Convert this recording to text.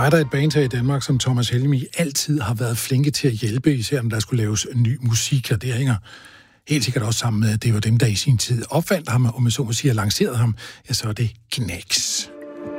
er der et band her i Danmark, som Thomas Helmig altid har været flinke til at hjælpe, især når der skulle laves ny musik, og det hænger helt sikkert også sammen med, at det var dem, der i sin tid opfandt ham, og med så må sige, lancerede ham, ja, så er det Knax.